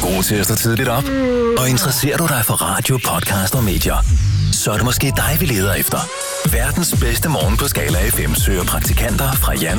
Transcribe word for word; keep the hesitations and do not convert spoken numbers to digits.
god til at stå tidligt op? Og interesserer du dig for radio, podcast og medier? Så er det måske dig, vi leder efter. Verdens bedste morgen på Skala F M søger praktikanter fra januar